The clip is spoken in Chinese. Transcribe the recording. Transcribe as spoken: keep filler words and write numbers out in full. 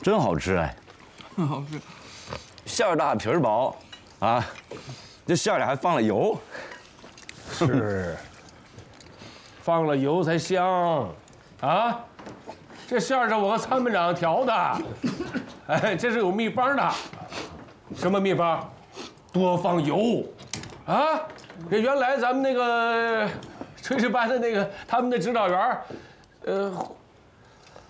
真好吃哎， 好吃， 馅儿大皮儿薄，啊，这馅儿里还放了油。 是，放了油才香，啊，这馅儿是我和参谋长调的，哎，这是有秘方的，什么秘方？多放油，啊，这原来咱们那个炊事班的那个他们的指导员，呃，